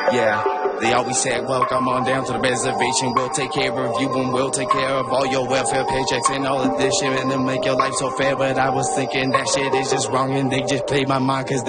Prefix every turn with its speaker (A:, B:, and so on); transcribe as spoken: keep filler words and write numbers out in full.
A: Yeah, they always said, welcome on down to the reservation. We'll take care of you and we'll take care of all your welfare paychecks and all of this shit and to make your life so fair. But I was thinking that shit is just wrong and they just played my mind cause